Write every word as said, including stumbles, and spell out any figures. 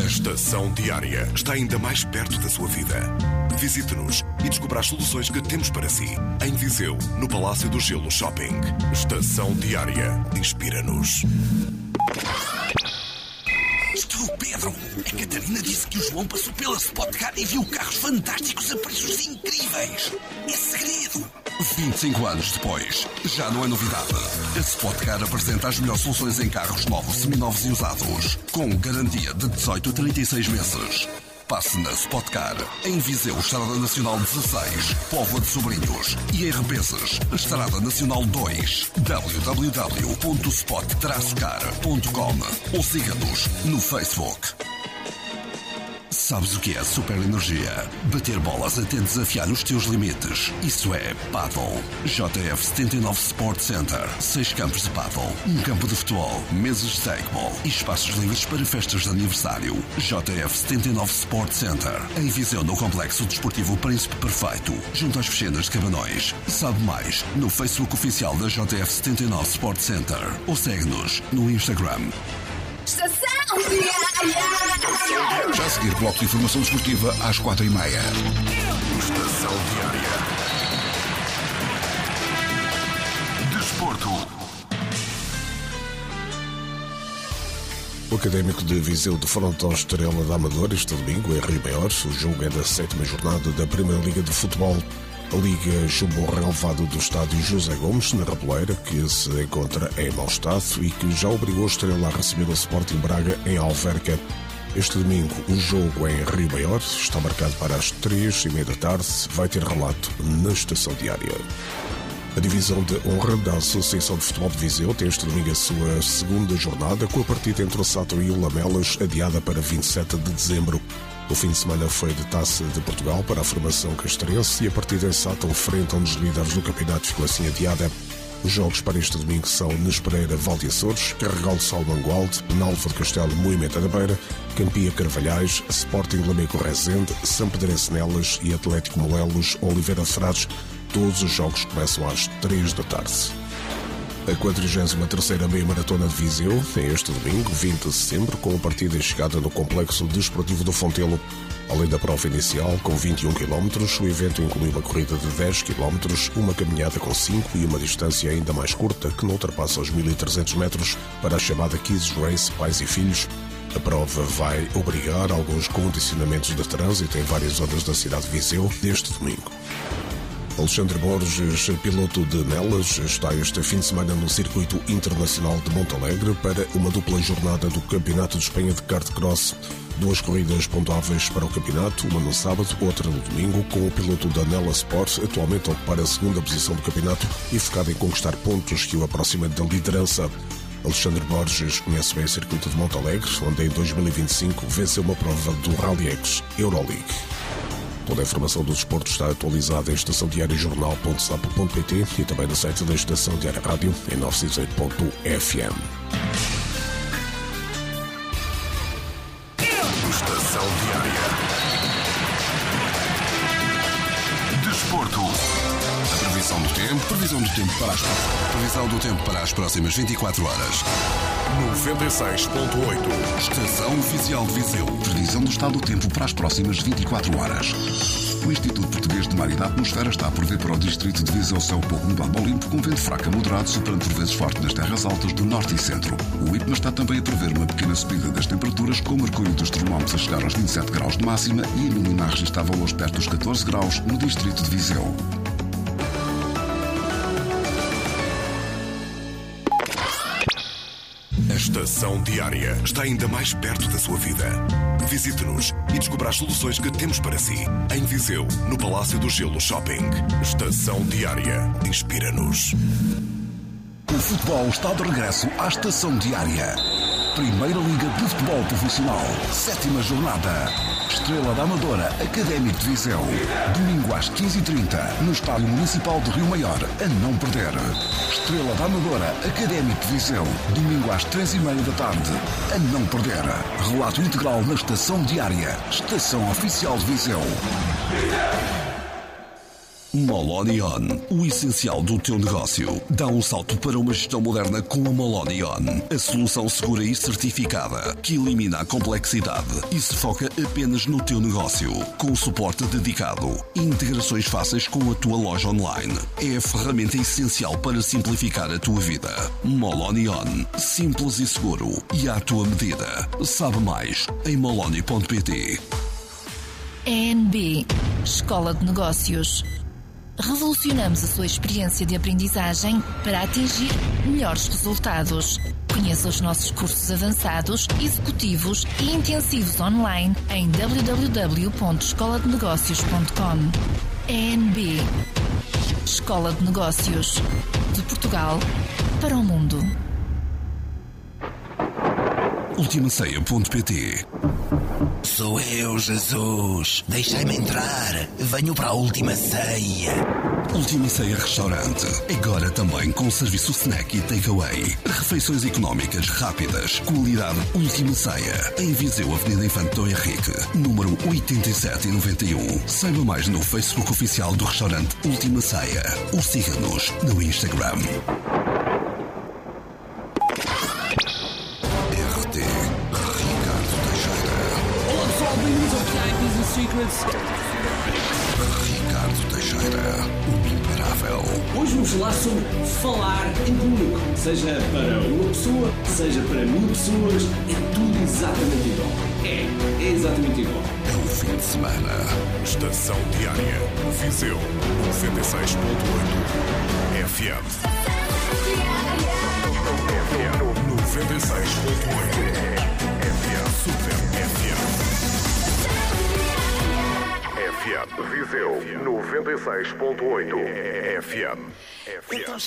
Estação Diária está ainda mais perto da sua vida. Visite-nos e descubra as soluções que temos para si. Em Viseu, no Palácio do Gelo Shopping. Estação Diária. Inspira-nos. Estou o Pedro. A Catarina disse que o João passou pela Spotcar e viu carros fantásticos a preços incríveis. É segredo. vinte e cinco anos depois, já não é novidade. A Spotcar apresenta as melhores soluções em carros novos, seminovos e usados, com garantia de dezoito a trinta e seis meses. Passe na Spotcar, em Viseu, Estrada Nacional dezasseis, Póvoa de Sobrinhos, e em Rebenses, Estrada Nacional dois, w w w ponto spot traço car ponto com ou siga-nos no Facebook. Sabes o que é super energia? Bater bolas até desafiar os teus limites. Isso é Paddle. J F setenta e nove Sport Center. Seis campos de paddle, um campo de futebol, mesas de tecball e espaços livres para festas de aniversário. J F setenta e nove Sport Center. Em Viseu, no Complexo Desportivo Príncipe Perfeito, junto às piscinas de Cabanões. Sabe mais no Facebook oficial da J F setenta e nove Sport Center ou segue-nos no Instagram. Estação Diária. Já a seguir, bloco de informação desportiva às quatro e meia. Estação Diária. Desporto. O Académico de Viseu defronta ao Estrela da Amadora este domingo em Rio Maior. O jogo é da sétima jornada da Primeira Liga de Futebol. A Liga chumbou o relevado do estádio José Gomes, na Rapoleira, que se encontra em mau estado e que já obrigou a Estrela a receber o Sporting Braga em Alverca. Este domingo, o jogo em Rio Maior está marcado para as três e meia da tarde. Vai ter relato na Estação Diária. A divisão de honra da Associação de Futebol de Viseu tem este domingo a sua segunda jornada, com a partida entre o Sátão e o Lamelas adiada para vinte e sete de dezembro. O fim de semana foi de Taça de Portugal para a formação castrense e a partida em Sátão frente a um dos líderes do campeonato ficou assim adiada. Os jogos para este domingo são Nes Pereira, Val de Açores, Carregal Salmangualde, Nalva de Castelo, Moimenta da Beira, Campia Carvalhais, Sporting Lamego Rezende, São Pedrense Nelas e Atlético Moelos, Oliveira de Frades. Todos os jogos começam às três da tarde. A quadragésima terceira Meia Maratona de Viseu é este domingo, vinte de setembro, com a partida em chegada no Complexo Desportivo do Fontelo. Além da prova inicial, com vinte e um quilómetros, o evento inclui uma corrida de dez quilómetros, uma caminhada com cinco e uma distância ainda mais curta, que não ultrapassa os mil e trezentos metros, para a chamada Kids Race Pais e Filhos. A prova vai obrigar alguns condicionamentos de trânsito em várias zonas da cidade de Viseu deste domingo. Alexandre Borges, piloto de Nelas, está este fim de semana no Circuito Internacional de Monte Alegre para uma dupla jornada do Campeonato de Espanha de Kart Cross. Duas corridas pontuáveis para o campeonato, uma no sábado, outra no domingo, com o piloto da Nela Sport atualmente a ocupar a segunda posição do campeonato e focado em conquistar pontos que o aproximam da liderança. Alexandre Borges conhece bem o Circuito de Monte Alegre, onde em dois mil e vinte e cinco venceu uma prova do Rally X Euroleague. Toda a informação do desporto está atualizada em estação diária jornal ponto sap ponto pt e também no site da Estação Diária Rádio em novecentos e oito ponto f m. Estação Diária. Desporto. A previsão do tempo, previsão do tempo para as previsão do tempo para as próximas vinte e quatro horas. noventa e seis ponto oito. Estação Oficial de Viseu. Previsão do estado do tempo para as próximas vinte e quatro horas. O Instituto Português de Mar e da Atmosfera está a prever para o distrito de Viseu céu pouco nublado ou limpo, com vento fraco a moderado, soprando por vezes forte nas terras altas do norte e centro. O I P M A está também a prever uma pequena subida das temperaturas, com o mercúrio dos termómetros a chegar aos vinte e sete graus de máxima e a mínima registava hoje perto dos catorze graus no distrito de Viseu. A Estação Diária está ainda mais perto da sua vida. Visite-nos e descubra as soluções que temos para si. Em Viseu, no Palácio do Gelo Shopping. Estação Diária. Inspira-nos. O futebol está de regresso à Estação Diária. Primeira Liga de Futebol Profissional. Sétima jornada. Estrela da Amadora, Académico de Viseu. Domingo às quinze e trinta, no Estádio Municipal de Rio Maior, a não perder. Estrela da Amadora, Académico de Viseu. Domingo às três e meia da tarde, a não perder. Relato integral na Estação Diária. Estação Oficial de Viseu. Moloni On, o essencial do teu negócio. Dá um salto para uma gestão moderna com a Moloni On, a solução segura e certificada que elimina a complexidade e se foca apenas no teu negócio, com suporte dedicado e integrações fáceis com a tua loja online. É a ferramenta essencial para simplificar a tua vida. Moloni On, simples e seguro e à tua medida. Sabe mais em moloni ponto pt. E N B, Escola de Negócios. Revolucionamos a sua experiência de aprendizagem para atingir melhores resultados. Conheça os nossos cursos avançados, executivos e intensivos online em w w w ponto escola de negócios ponto com. E N B, Escola de Negócios. De Portugal para o mundo. ultimaceia ponto pt. Sou eu, Jesus. Deixai-me entrar. Venho para a Última Ceia. Última Ceia Restaurante. Agora também com serviço snack e takeaway. Refeições económicas, rápidas. Qualidade Última Ceia. Em Viseu, Avenida Infante Dom Henrique, número oitenta e sete e noventa e um. Saiba mais no Facebook oficial do restaurante Última Ceia. Ou siga-nos no Instagram. Ricardo Teixeira, o imparável. Hoje vamos falar sobre falar em público. Seja para uma pessoa, seja para mil pessoas, é tudo exatamente igual. É, é exatamente igual. É o fim de semana. Estação Diária. Viseu noventa e seis ponto oito. F M. F M noventa e seis ponto oito. F M Super F M. F M Viseu noventa e seis ponto oito. F M. F M.